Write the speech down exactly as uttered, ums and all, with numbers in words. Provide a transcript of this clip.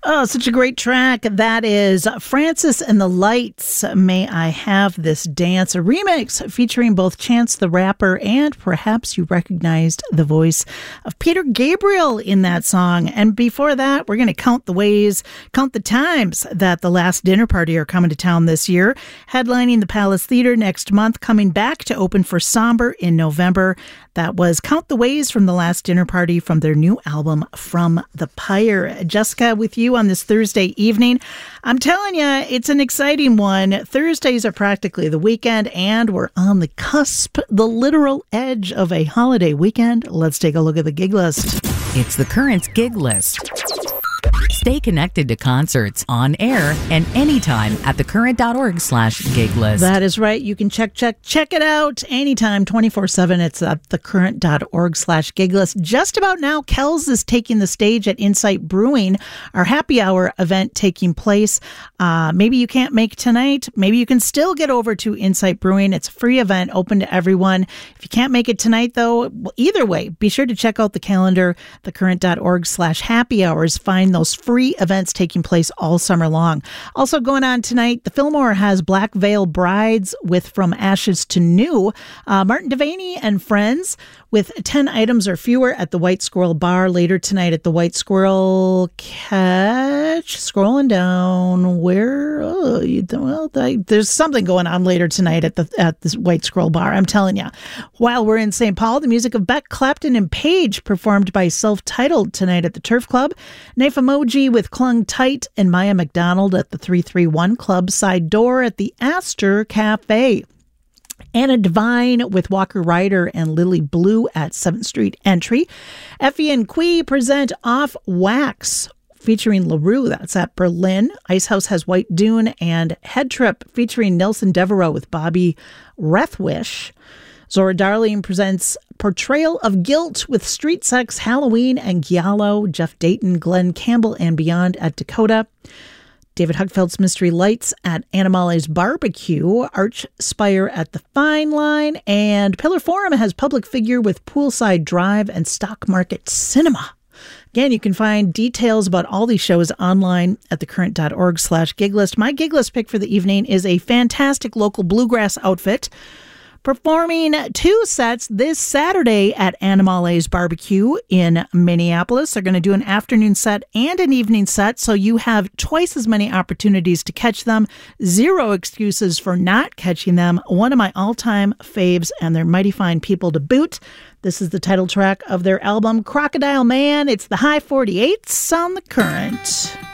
Oh, such a great track. That is Francis and the Lights, May I Have This Dance, a remix featuring both Chance the Rapper and perhaps you recognized the voice of Peter Gabriel in that song. And before that, we're going to count the ways, count the times that The Last Dinner Party are coming to town this year, headlining the Palace Theater next month, coming back to open for Somber in November. That was Count the Ways from The Last Dinner Party from their new album, From the Pyre. Jessica, with you on this Thursday evening. I'm telling you, it's an exciting one. Thursdays are practically the weekend, and we're on the cusp, the literal edge of a holiday weekend. Let's take a look at the gig list. It's the Current Gig List. Stay connected to concerts on air and anytime at thecurrent.org slash gig list. That is right. You can check, check, check it out anytime, twenty-four seven. It's at thecurrent.org slash gig list. Just about now, Kells is taking the stage at Insight Brewing, our happy hour event taking place. Uh, maybe you can't make tonight. Maybe you can still get over to Insight Brewing. It's a free event, open to everyone. If you can't make it tonight, though, well, either way, be sure to check out the calendar, thecurrent.org slash happy hours. Find those free events taking place all summer long. Also going on tonight, the Fillmore has Black Veil Brides with From Ashes to New. Uh, Martin Devaney and friends with ten items or fewer at the White Squirrel Bar later tonight at the White Squirrel Catch. Scrolling down, where? Oh, you, well, there's something going on later tonight at the at this White Squirrel Bar. I'm telling you. While we're in Saint Paul, the music of Beck, Clapton, and Page performed by Self-Titled tonight at the Turf Club. Nafamoji with Clung Tight and Maya McDonald at the three three one Club side door at the Astor Cafe. Anna Devine with Walker Ryder and Lily Blue at seventh Street Entry. Effie and Quee present Off Wax featuring LaRue. That's at Berlin. Icehouse has White Dune and Head Trip featuring Nelson Devereaux with Bobby Rethwish. Zora Darling presents Portrayal of Guilt with Street Sex, Halloween, and Giallo. Jeff Dayton, Glenn Campbell, and Beyond at Dakota. David Huckfeld's Mystery Lights at Animale's Barbecue, Arch Spire at the Fine Line, and Pillar Forum has Public Figure with Poolside Drive and Stock Market Cinema. Again, you can find details about all these shows online at thecurrent.org slash giglist. My gig list pick for the evening is a fantastic local bluegrass outfit performing two sets this Saturday at Animale's Barbecue in Minneapolis. They're going to do an afternoon set and an evening set, so you have twice as many opportunities to catch them. Zero excuses for not catching them. One of my all-time faves, and they're mighty fine people to boot. This is the title track of their album, Crocodile Man. It's the High forty-eights on The Current.